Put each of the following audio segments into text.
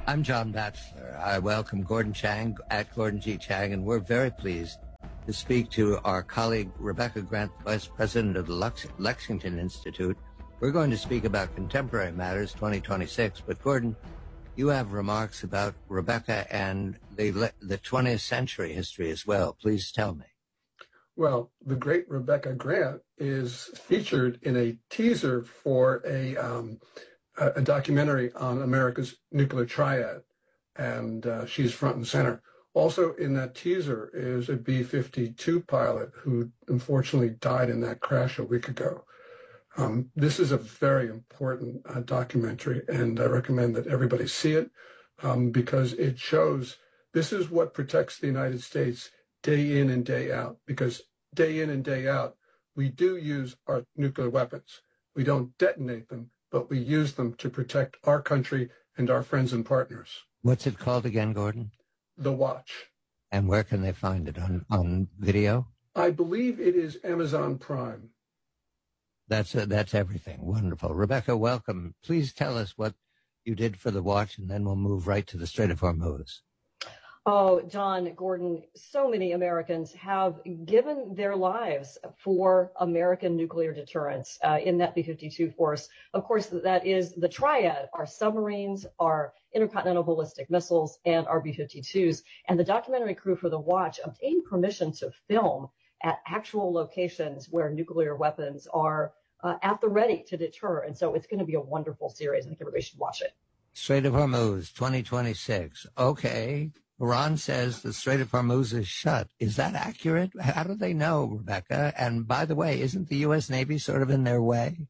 I'm John Batchelor. I welcome Gordon Chang at Gordon G. Chang, and we're very pleased to speak to our colleague Rebecca Grant, Vice President of the Lexington Institute. We're going to speak about Contemporary Matters 2026, but Gordon, you have remarks about Rebecca and the 20th century history as well. Please tell me. Well, the great Rebecca Grant is featured in a teaser for a documentary on America's nuclear triad, and she's front and center. Also in that teaser is a B-52 pilot who unfortunately died in that crash a week ago. This is a very important documentary, and I recommend that everybody see it because it shows this is what protects the United States day in and day out, because day in and day out, we do use our nuclear weapons. We don't detonate them, but we use them to protect our country and our friends and partners. What's it called again, Gordon? The Watch. And where can they find it? On video? I believe it is Amazon Prime. That's everything. Wonderful. Rebecca, welcome. Please tell us what you did for the Watch, and then we'll move right to the Strait of Hormuz. Oh, John, Gordon, so many Americans have given their lives for American nuclear deterrence in that B-52 force. Of course, that is the triad, our submarines, our intercontinental ballistic missiles, and our B-52s. And the documentary crew for The Watch obtained permission to film at actual locations where nuclear weapons are at the ready to deter. And so it's going to be a wonderful series. I think everybody should watch it. Strait of Hormuz, 2026. Okay. Iran says the Strait of Hormuz is shut. Is that accurate? How do they know, Rebecca? And by the way, isn't the U.S. Navy sort of in their way?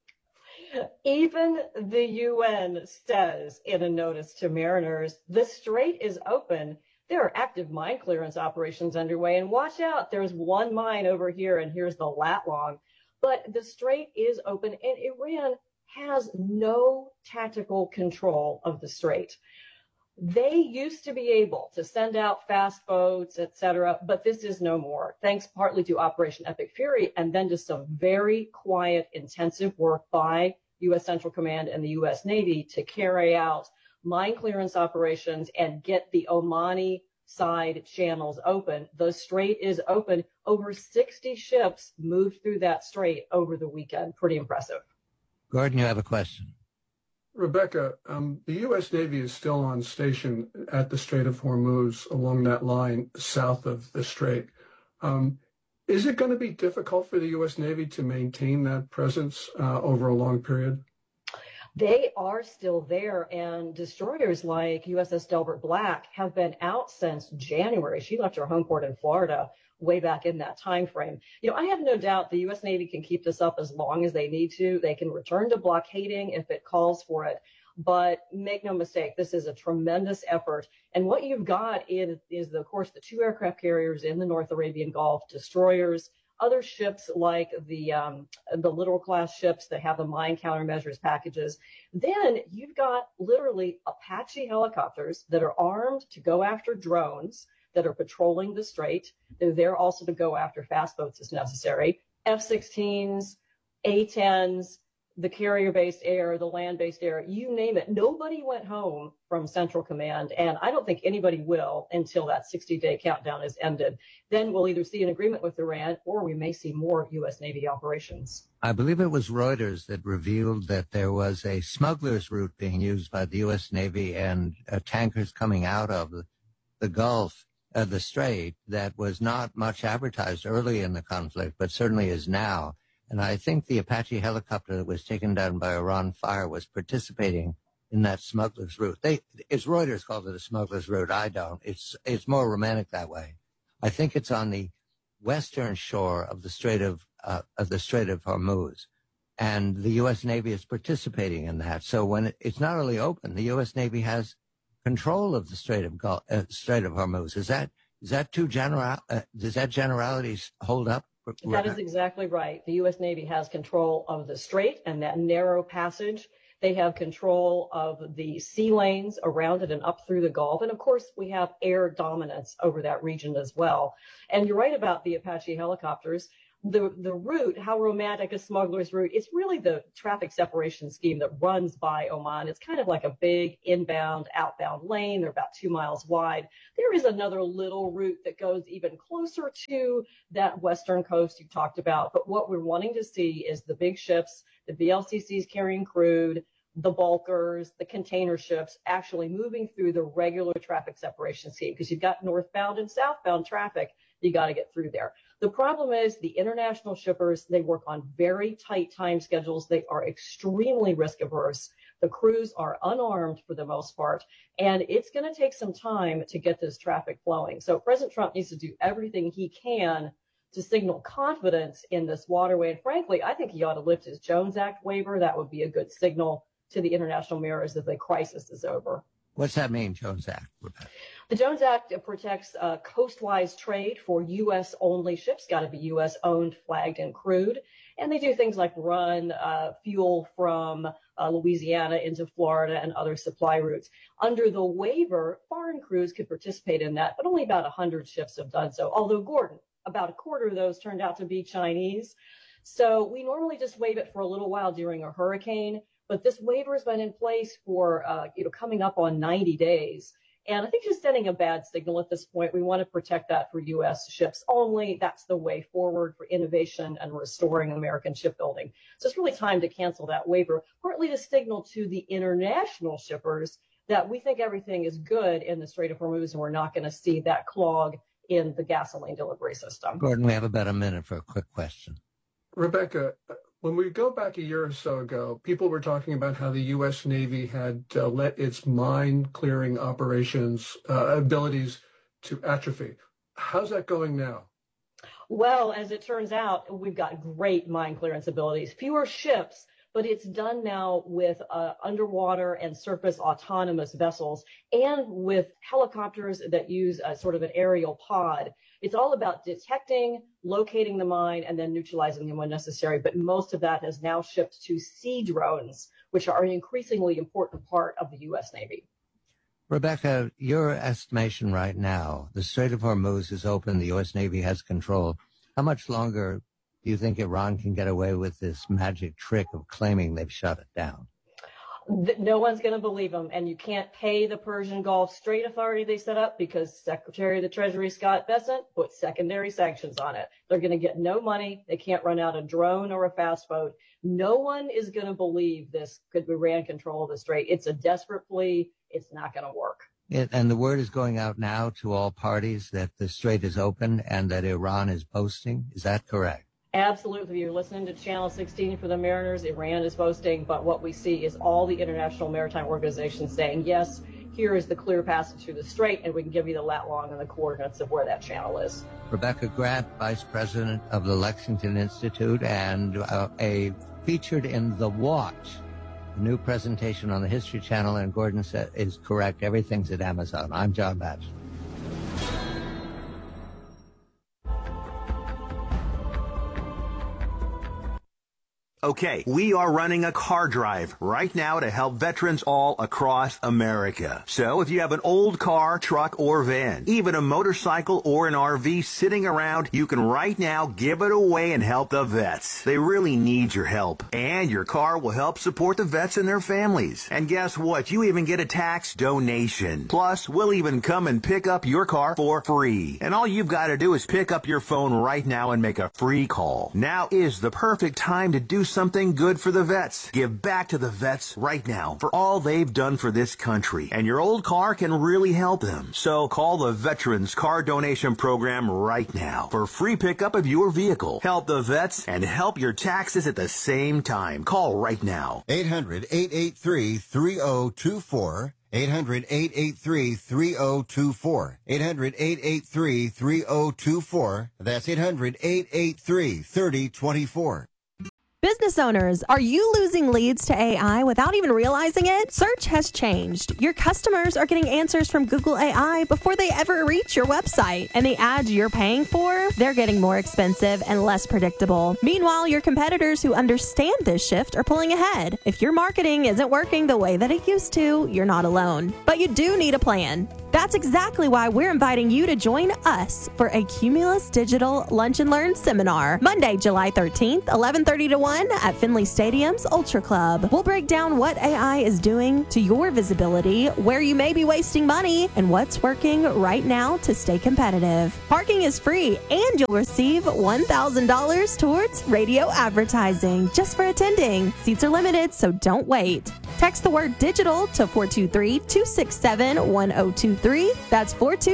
Even the UN says in a notice to mariners, the strait is open. There are active mine clearance operations underway. And watch out, there's one mine over here, and here's the lat long. But the strait is open, and Iran has no tactical control of the strait. They used to be able to send out fast boats, etc., but this is no more, thanks partly to Operation Epic Fury and then to some very quiet, intensive work by U.S. Central Command and the U.S. Navy to carry out mine clearance operations and get the Omani side channels open. The strait is open. Over 60 ships moved through that strait over the weekend. Pretty impressive. Gordon, you have a question. Rebecca, the U.S. Navy is still on station at the Strait of Hormuz along that line south of the strait. Is it going to be difficult for the U.S. Navy to maintain that presence over a long period? They are still there, and destroyers like USS Delbert Black have been out since January. She left her home port in Florida way back in that time frame. You know, I have no doubt the U.S. Navy can keep this up as long as they need to. They can return to blockading if it calls for it. But make no mistake, this is a tremendous effort. And what you've got is of course, the two aircraft carriers in the North Arabian Gulf, destroyers, other ships like the Littoral class ships that have the mine countermeasures packages. Then you've got literally Apache helicopters that are armed to go after drones that are patrolling the strait. They're there also to go after fast boats as necessary. F-16s, A-10s, the carrier-based air, the land-based air, you name it. Nobody went home from Central Command, and I don't think anybody will until that 60-day countdown is ended. Then we'll either see an agreement with Iran or we may see more U.S. Navy operations. I believe it was Reuters that revealed that there was a smuggler's route being used by the U.S. Navy and tankers coming out of the Gulf, the Strait, that was not much advertised early in the conflict, but certainly is now. And I think the Apache helicopter that was taken down by Iran fire was participating in that smuggler's route. It's Reuters called it a smuggler's route. I don't. It's more romantic that way. I think it's on the western shore of the Strait of Hormuz, and the U.S. Navy is participating in that. So when it's not really open, the U.S. Navy has control of the Strait of Hormuz. Is that too general? Does that generalities hold up? That is exactly right. The U.S. Navy has control of the strait and that narrow passage. They have control of the sea lanes around it and up through the Gulf. And of course, we have air dominance over that region as well. And you're right about the Apache helicopters. the route, how romantic a smuggler's route, it's really the traffic separation scheme that runs by Oman. It's kind of like a big inbound, outbound lane. They're about 2 miles wide. There is another little route that goes even closer to that western coast you talked about. But what we're wanting to see is the big ships, the VLCCs carrying crude, the bulkers, the container ships actually moving through the regular traffic separation scheme, because you've got northbound and southbound traffic. You got to get through there. The problem is the international shippers, they work on very tight time schedules. They are extremely risk averse. The crews are unarmed for the most part, and it's going to take some time to get this traffic flowing. So President Trump needs to do everything he can to signal confidence in this waterway. And frankly, I think he ought to lift his Jones Act waiver. That would be a good signal to the international mariners that the crisis is over. What's that mean, Jones Act? The Jones Act protects coastwise trade for U.S.-only ships, got to be U.S.-owned, flagged, and crewed. And they do things like run fuel from Louisiana into Florida and other supply routes. Under the waiver, foreign crews could participate in that, but only about 100 ships have done so. Although, Gordon, about a quarter of those turned out to be Chinese. So we normally just waive it for a little while during a hurricane. But this waiver has been in place for, coming up on 90 days. And I think just sending a bad signal at this point. We want to protect that for U.S. ships only. That's the way forward for innovation and restoring American shipbuilding. So it's really time to cancel that waiver, partly to signal to the international shippers that we think everything is good in the Strait of Hormuz and we're not going to see that clog in the gasoline delivery system. Gordon, we have about a minute for a quick question. Rebecca, when we go back a year or so ago, people were talking about how the U.S. Navy had let its mine-clearing operations abilities to atrophy. How's that going now? Well, as it turns out, we've got great mine clearance abilities. Fewer ships, but it's done now with underwater and surface autonomous vessels and with helicopters that use sort of an aerial pod. It's all about detecting, locating the mine, and then neutralizing them when necessary. But most of that has now shipped to sea drones, which are an increasingly important part of the U.S. Navy. Rebecca, your estimation right now, the Strait of Hormuz is open, the U.S. Navy has control. How much longer do you think Iran can get away with this magic trick of claiming they've shut it down? No one's going to believe them. And you can't pay the Persian Gulf Strait Authority they set up because Secretary of the Treasury Scott Bessent put secondary sanctions on it. They're going to get no money. They can't run out a drone or a fast boat. No one is going to believe this could Iran control the strait. It's a desperate plea. It's not going to work. And the word is going out now to all parties that the strait is open and that Iran is boasting. Is that correct? Absolutely. You're listening to Channel 16 for the Mariners. Iran is boasting, but what we see is all the international maritime organizations saying, yes, here is the clear passage through the strait, and we can give you the lat long and the coordinates of where that channel is. Rebecca Grant, Vice President of the Lexington Institute, and featured in The Watch, a new presentation on the History Channel, and Gordon said is correct. Everything's at Amazon. I'm John Batchelor. Okay, we are running a car drive right now to help veterans all across America. So if you have an old car, truck, or van, even a motorcycle or an RV sitting around, you can right now give it away and help the vets. They really need your help. And your car will help support the vets and their families. And guess what? You even get a tax donation. Plus, we'll even come and pick up your car for free. And all you've got to do is pick up your phone right now and make a free call. Now is the perfect time to do something good for the vets. Give back to the vets right now for all they've done for this country. And your old car can really help them. So call the Veterans Car Donation Program right now for free pickup of your vehicle. Help the vets and help your taxes at the same time. Call right now. 800-883-3024. 800-883-3024. 800-883-3024. That's 800-883-3024. Business owners, are you losing leads to AI without even realizing it? Search has changed. Your customers are getting answers from Google AI before they ever reach your website. And the ads you're paying for, they're getting more expensive and less predictable. Meanwhile, your competitors who understand this shift are pulling ahead. If your marketing isn't working the way that it used to, you're not alone. But you do need a plan. That's exactly why we're inviting you to join us for a Cumulus Digital Lunch and Learn seminar, Monday, July 13th, 11:30 to 1 at Finley Stadium's Ultra Club. We'll break down what AI is doing to your visibility, where you may be wasting money, and what's working right now to stay competitive. Parking is free, and you'll receive $1,000 towards radio advertising just for attending. Seats are limited, so don't wait. Text the word digital to 423-267-1023. That's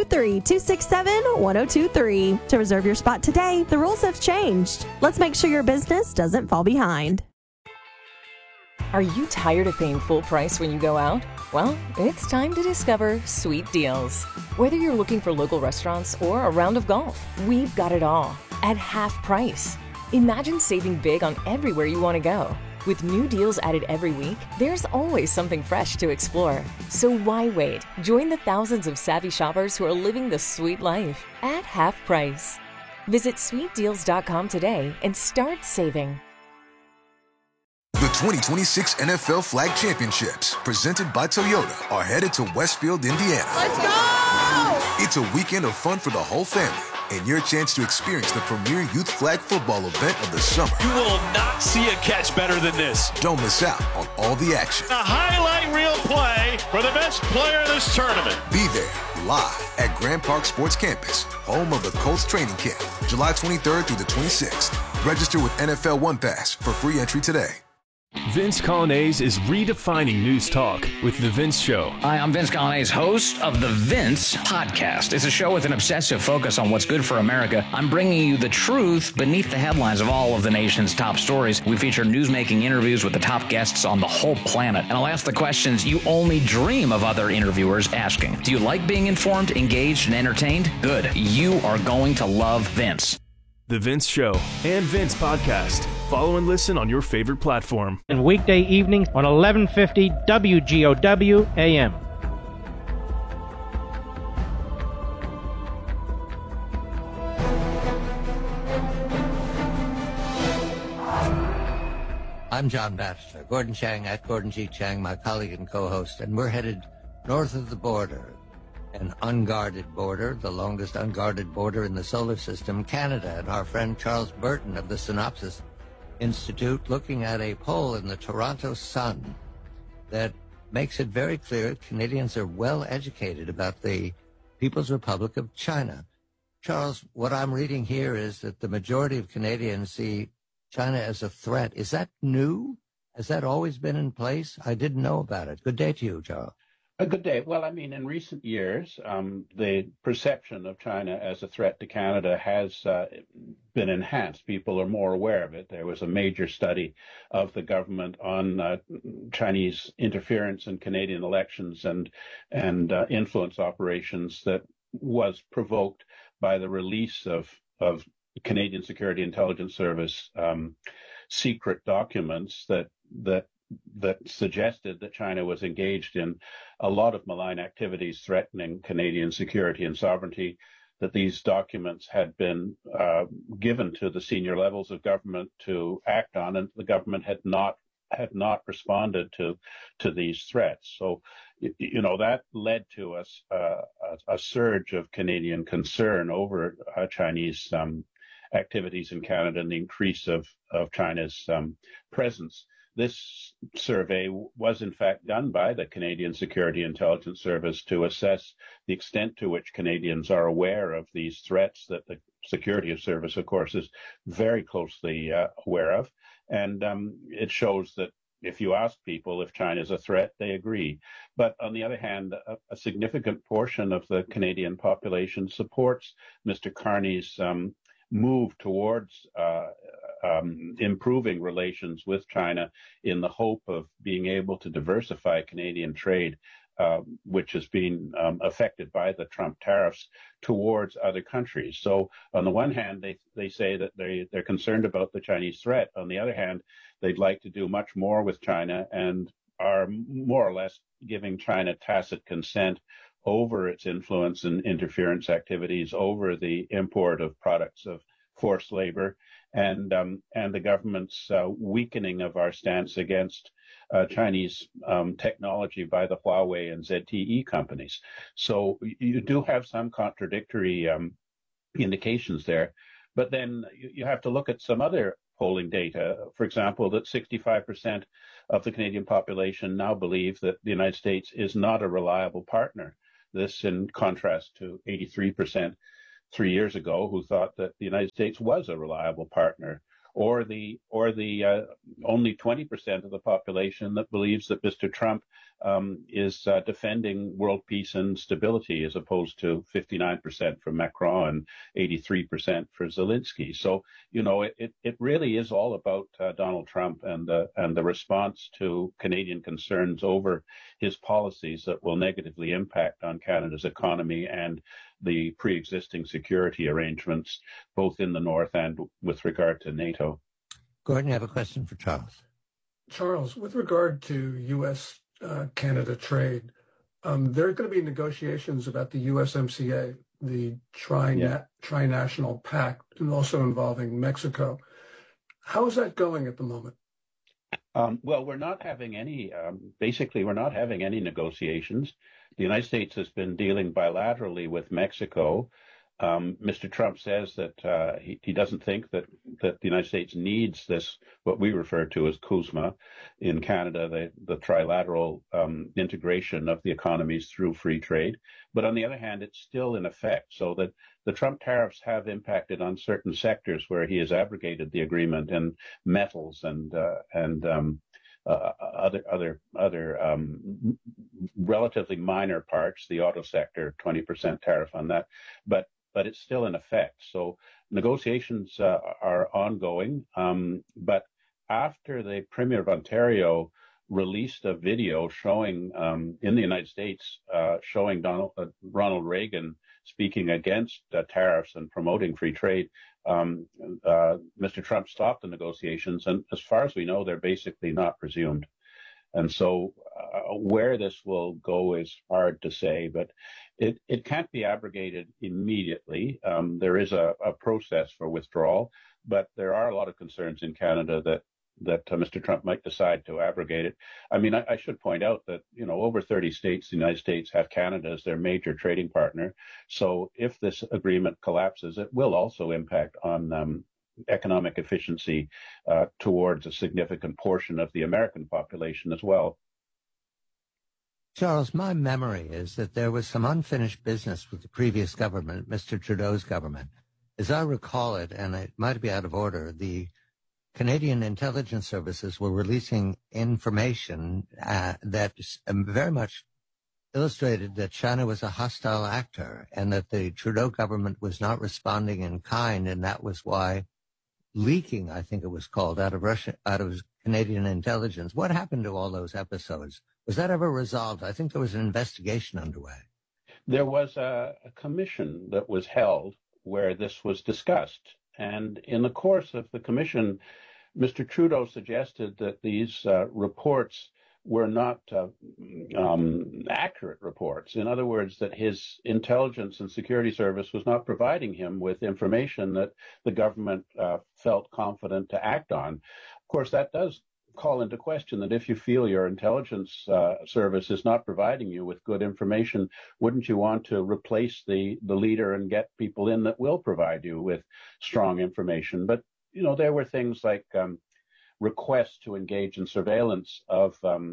423-267-1023 to reserve your spot today. The rules have changed. Let's make sure your business doesn't fall behind. Are you tired of paying full price when you go out? Well, it's time to discover Sweet Deals. Whether you're looking for local restaurants or a round of golf, we've got it all at half price. Imagine saving big on everywhere you want to go. With new deals added every week, there's always something fresh to explore. So why wait? Join the thousands of savvy shoppers who are living the sweet life at half price. Visit sweetdeals.com today and start saving. The 2026 NFL Flag Championships, presented by Toyota, are headed to Westfield, Indiana. Let's go! It's a weekend of fun for the whole family and your chance to experience the premier youth flag football event of the summer. You will not see a catch better than this. Don't miss out on all the action. A highlight reel play for the best player in this tournament. Be there live at Grand Park Sports Campus, home of the Colts training camp, July 23rd through the 26th. Register with NFL One Pass for free entry today. Vince Colonnese is redefining news talk with The Vince Show. Hi, I'm Vince Colonnese, host of The Vince Podcast. It's a show with an obsessive focus on what's good for America. I'm bringing you the truth beneath the headlines of all of the nation's top stories. We feature newsmaking interviews with the top guests on the whole planet. And I'll ask the questions you only dream of other interviewers asking. Do you like being informed, engaged, and entertained? Good. You are going to love Vince. The Vince Show and Vince Podcast. Follow and listen on your favorite platform. And weekday evenings on 1150 WGOW AM. I'm John Batchelor, Gordon Chang at Gordon G. Chang, my colleague and co-host, and we're headed north of the border. An unguarded border, the longest unguarded border in the solar system, Canada, and our friend Charles Burton of the Synopsis Institute looking at a poll in the Toronto Sun that makes it very clear Canadians are well educated about the People's Republic of China. Charles, what I'm reading here is that the majority of Canadians see China as a threat. Is that new? Has that always been in place? I didn't know about it. Good day to you, Charles. A good day. Well, I mean, in recent years, the perception of China as a threat to Canada has been enhanced. People are more aware of it. There was a major study of the government on Chinese interference in Canadian elections and influence operations that was provoked by the release of Canadian Security Intelligence Service secret documents that suggested that China was engaged in a lot of malign activities threatening Canadian security and sovereignty, that these documents had been given to the senior levels of government to act on, and the government had not responded to these threats. So, you know, that led to a surge of Canadian concern over Chinese activities in Canada and the increase of China's presence. This survey was in fact done by the Canadian Security Intelligence Service to assess the extent to which Canadians are aware of these threats that the Security Service, of course, is very closely aware of. And it shows that if you ask people if China is a threat, they agree. But on the other hand, a significant portion of the Canadian population supports Mr. Carney's move towards improving relations with China in the hope of being able to diversify Canadian trade, which has been affected by the Trump tariffs, towards other countries. So on the one hand, they say that they're concerned about the Chinese threat. On the other hand, they'd like to do much more with China and are more or less giving China tacit consent over its influence and interference activities, over the import of products of forced labor, and the government's weakening of our stance against Chinese technology by the Huawei and ZTE companies. So you do have some contradictory indications there. But then you have to look at some other polling data. For example, that 65% of the Canadian population now believe that the United States is not a reliable partner. This in contrast to 83% 3 years ago who thought that the United States was a reliable partner, or the only 20% of the population that believes that Mr. Trump is defending world peace and stability, as opposed to 59% for Macron and 83% for Zelensky. So, you know, it really is all about Donald Trump and the response to Canadian concerns over his policies that will negatively impact on Canada's economy and the pre-existing security arrangements, both in the North and with regard to NATO. Gordon, you have a question for Charles. Charles, with regard to U.S.-Canada trade, there are going to be negotiations about the USMCA, the Trinational Pact, and also involving Mexico. How is that going at the moment? Well, we're not having any, basically, we're not having any negotiations. The United States has been dealing bilaterally with Mexico. Mr. Trump says that he doesn't think that the United States needs this, what we refer to as CUSMA in Canada, the trilateral integration of the economies through free trade. But on the other hand, it's still in effect, so that the Trump tariffs have impacted on certain sectors where he has abrogated the agreement, and metals and other relatively minor parts, the auto sector, 20% tariff on that, but it's still in effect. So negotiations are ongoing. But after the Premier of Ontario released a video showing in the United States, showing Ronald Reagan speaking against tariffs and promoting free trade, Mr. Trump stopped the negotiations. And as far as we know, they're basically not resumed. And so where this will go is hard to say, but it can't be abrogated immediately. There is a process for withdrawal, but there are a lot of concerns in Canada that Mr. Trump might decide to abrogate it. I mean, I should point out that, you know, over 30 states, the United States have Canada as their major trading partner. So if this agreement collapses, it will also impact on economic efficiency towards a significant portion of the American population as well. Charles, my memory is that there was some unfinished business with the previous government, Mr. Trudeau's government. As I recall it, and it might be out of order, the Canadian intelligence services were releasing information that very much illustrated that China was a hostile actor and that the Trudeau government was not responding in kind, and that was why leaking, I think it was called, out of Canadian intelligence. What happened to all those episodes? Was that ever resolved? I think there was an investigation underway. There was a commission that was held where this was discussed. And in the course of the commission, Mr. Trudeau suggested that these reports were not accurate reports. In other words, that his intelligence and security service was not providing him with information that the government felt confident to act on. Of course, that does call into question that if you feel your intelligence service is not providing you with good information, wouldn't you want to replace the leader and get people in that will provide you with strong information? But, you know, there were things like requests to engage in surveillance of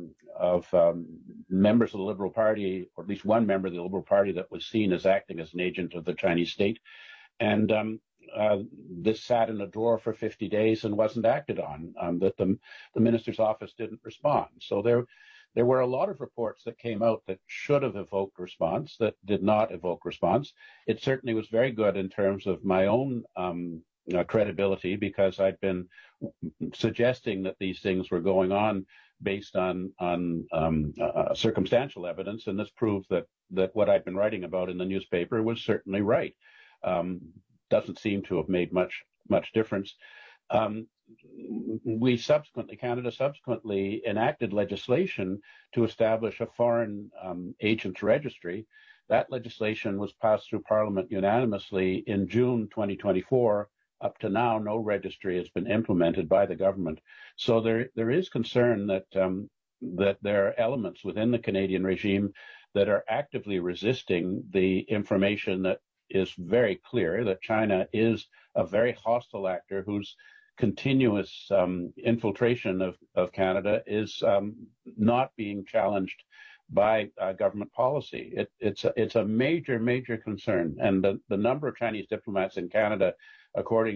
members of the Liberal Party, or at least one member of the Liberal Party that was seen as acting as an agent of the Chinese state. And this sat in a drawer for 50 days and wasn't acted on, that the minister's office didn't respond. So there were a lot of reports that came out that should have evoked response, that did not evoke response. It certainly was very good in terms of my own credibility, because I'd been suggesting that these things were going on based on circumstantial evidence, and this proved that what I'd been writing about in the newspaper was certainly right. Doesn't seem to have made much difference. Canada subsequently enacted legislation to establish a foreign agents registry. That legislation was passed through Parliament unanimously in June 2024. Up to now, no registry has been implemented by the government. So there is concern that that there are elements within the Canadian regime that are actively resisting the information that is very clear that China is a very hostile actor whose continuous infiltration of Canada is not being challenged by government policy. It's a major concern, and the number of Chinese diplomats in Canada, according